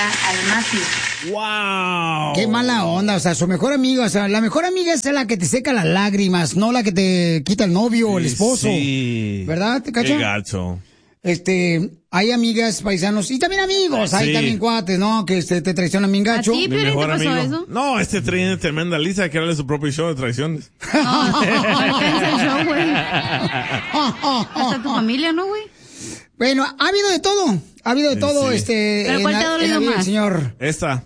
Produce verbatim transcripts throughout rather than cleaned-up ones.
al Matthew. ¡Wow! Qué mala onda, o sea, su mejor amiga, o sea, la mejor amiga es la que te seca las lágrimas, no la que te quita el novio o el esposo. Sí. ¿Verdad, te cacha? Qué gacho. Este, hay amigas, paisanos, y también amigos, hay Sí. también cuates, ¿no? Que este, te traicionan bien gacho. ¿A ti, Piolín, te pasó eso? No, este tiene tremenda lista de crearle su propio show de traiciones. No, alcanza el show, güey. Hasta tu familia, ¿no, güey? Bueno, ha habido de todo, ha habido de Sí, todo, sí. este, ¿Pero en cuál la- te ha en la dolido vida del más? señor. Esta.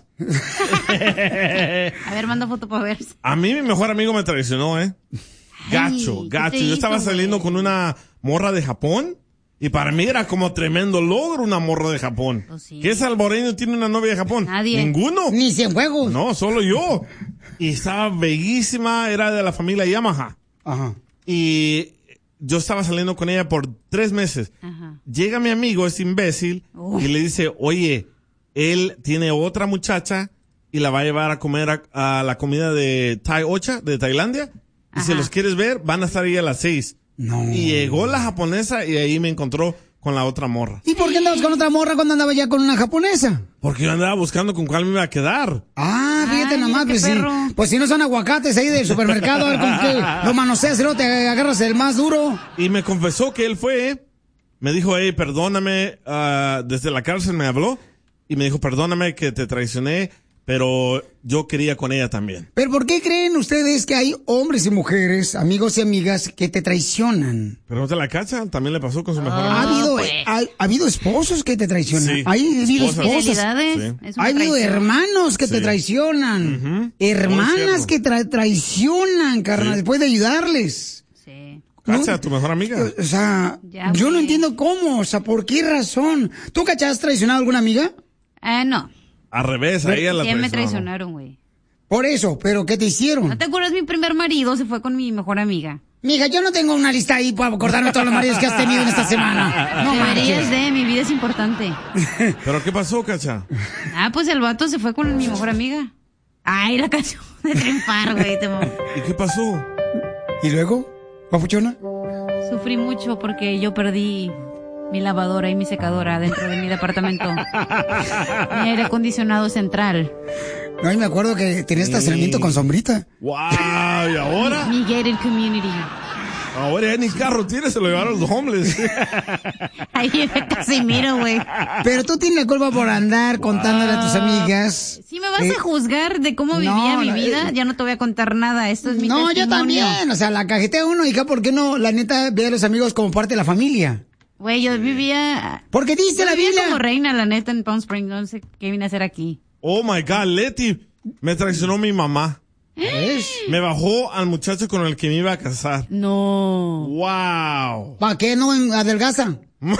A ver, manda foto para ver. A mí mi mejor amigo me traicionó, ¿eh? Gacho, Ay, gacho. ¿qué te Yo estaba hizo, saliendo güey? con una morra de Japón y para mí era como tremendo logro una morra de Japón. Pues sí. ¿Qué salvadoreño tiene una novia de Japón? Nadie. Ninguno. Ni Cienfuegos. No, solo yo. Y estaba bellísima, era de la familia Yamaha. Ajá. Y yo estaba saliendo con ella por tres meses. Ajá. Llega mi amigo, este imbécil, Uy. y le dice, oye, él tiene otra muchacha y la va a llevar a comer a, a la comida de Thai Ocha, de Tailandia. Y si Ajá. los quieres ver, van a estar ahí a las seis. No. Y llegó la japonesa y ahí me encontró con la otra morra. ¿Y por qué andabas con otra morra cuando andaba ya con una japonesa? Porque yo andaba buscando con cuál me iba a quedar. Ah, fíjate Ay, nomás, qué pues, si, perro. pues si no son aguacates ahí del supermercado, a ver con qué lo manoseas y luego te agarras el más duro. Y me confesó que él fue, me dijo, hey, perdóname, ah, desde la cárcel me habló y me dijo, perdóname que te traicioné, pero yo quería con ella también. Pero ¿por qué creen ustedes que hay hombres y mujeres, amigos y amigas, que te traicionan? Pero no te la cacha, también le pasó con su mejor ¿Ha amigo. habido, pues. ha, ha habido esposos que te traicionan? Sí, ¿Hay habido esposas. esposas? Fidelidades. Sí. Es una ¿Ha habido traición. hermanos que te Sí. traicionan? Ujú. Muy Hermanas cierto. que tra- traicionan, carnal, Sí. después de ayudarles. Sí. Cacha, tu mejor amiga. O sea, Ya, yo no güey. entiendo cómo, o sea, ¿por qué razón? ¿Tú, cachas, has traicionado a alguna amiga? Eh, no. Al revés, a ella la Sí, me traicionaron. traicionaron, güey. Por eso, ¿pero qué te hicieron? ¿No te acuerdas? Mi primer marido se fue con mi mejor amiga. Mija, yo no tengo una lista ahí para acordarme todos los maridos que has tenido en esta semana. No Deberías manches. de, mi vida es importante. ¿Pero qué pasó, Cacha? Ah, pues el vato se fue con mi mejor amiga. Ay, la canción de triunfar, güey. te mo- ¿Y qué pasó? ¿Y luego? ¿Papuchona? Sufrí mucho porque yo perdí mi lavadora y mi secadora dentro de mi departamento. Mi aire acondicionado central. No, y me acuerdo que tenía estacionamiento con sombrita. ¡Wow! ¿Y ahora? Mi gated community. Ahora ya ni carro tiene, se lo llevaron los homeless. Ahí vive Casimiro, güey. Pero tú tienes la culpa por andar contándole a tus amigas. Si me vas Eh, a juzgar de cómo no, vivía mi no, vida, eh, ya no te voy a contar nada. Esto es mi No, yo testimonio. también. O sea, la cajetea uno, hija, ¿por qué no? La neta, ve a los amigos como parte de la familia. Güey, yo vivía... Porque dice yo la vivía Biblia. como reina, la neta, en Palm Springs. No sé qué vine a hacer aquí. Oh my God, Leti, me traicionó mi mamá. ¿Ves? Me bajó al muchacho con el que me iba a casar. No. ¡Wow! ¿Para qué no adelgaza?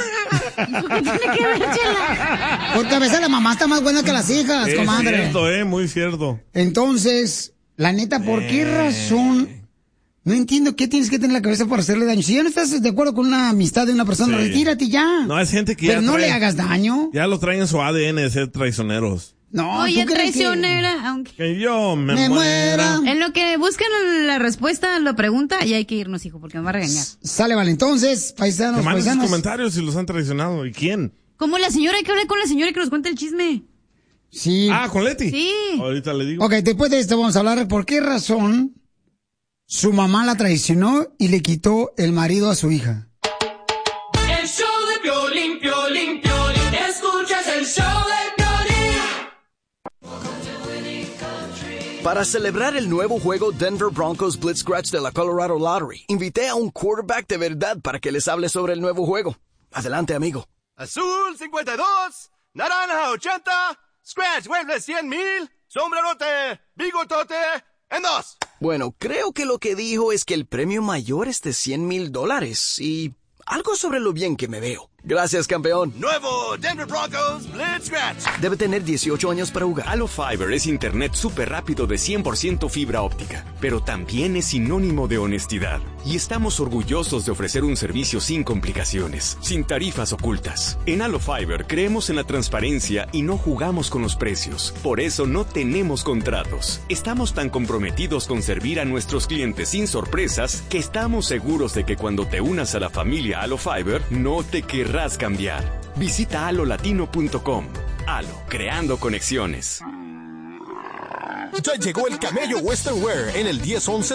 ¿Qué tiene que ver, chela? Porque a veces la mamá está más buena que las hijas, Es comadre. cierto, eh, muy cierto. Entonces, la neta, ¿por qué Eh. razón? No entiendo qué tienes que tener en la cabeza para hacerle daño. Si ya no estás de acuerdo con una amistad de una persona, Sí. retírate ya. No, es gente que Pero ya no trae- le hagas daño. Ya lo traen en su A D N de ser traicioneros. No, Oye, ¿tú crees que traicionera, aunque... Que yo me, me muera. muera? En lo que buscan la respuesta a la pregunta, y hay que irnos, hijo, porque me va a regañar. Sale, vale. Entonces, Que paisanos, manden sus paisanos. comentarios si los han traicionado. ¿Y quién? Como la señora, hay que hablar con la señora y que nos cuente el chisme. Sí. Ah, con Leti. Sí. Ahorita le digo. Ok, después de esto vamos a hablar de por qué razón su mamá la traicionó y le quitó el marido a su hija. El show de Piolín, Piolín, Piolín. Escuchas el show de Piolín. Para celebrar el nuevo juego Denver Broncos Blitz Scratch de la Colorado Lottery, invité a un quarterback de verdad para que les hable sobre el nuevo juego. Adelante, amigo. Azul cincuenta y dos, naranja ochenta, scratch vuelve cien mil, sombrerote, bigotote, en dos. Bueno, creo que lo que dijo es que el premio mayor es de cien mil dólares y algo sobre lo bien que me veo. Gracias, campeón. Nuevo Denver Broncos Blitz Scratch. Debe tener dieciocho años para jugar. Halo Fiber es internet súper rápido de cien por ciento fibra óptica, pero también es sinónimo de honestidad. Y estamos orgullosos de ofrecer un servicio sin complicaciones, sin tarifas ocultas. En Halo Fiber creemos en la transparencia y no jugamos con los precios. Por eso no tenemos contratos. Estamos tan comprometidos con servir a nuestros clientes sin sorpresas que estamos seguros de que cuando te unas a la familia Halo Fiber, no te querrás cambiar. Visita halo latino punto com. Halo, creando conexiones. Ya llegó el Camello Western Wear en el diez once